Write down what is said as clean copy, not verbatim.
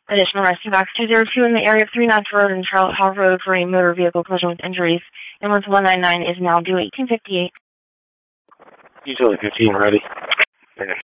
Additional rescue box 202 in the area of 3 Knots Road and Charlotte Hall Road for a motor vehicle collision with injuries. Ambulance 199 is now due 1858. Utility 15 ready.